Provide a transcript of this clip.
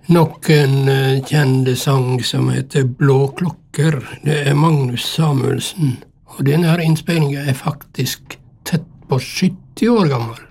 Nok en kjende sang som heter Blå klokker. Det Magnus Samuelsen. Og denne her innspillingen faktisk tett på 70 år gammel.